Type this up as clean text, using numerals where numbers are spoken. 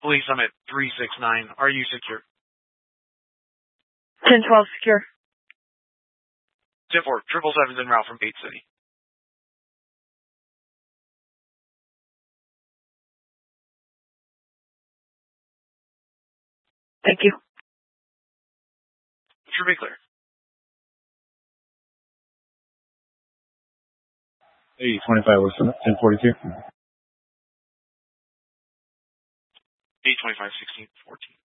Police Summit 369, are you secure? 1012 secure. 10-4, 777's en route from Gate City. Thank you. Should be clear. 825 was 1042. 825, 16, 14.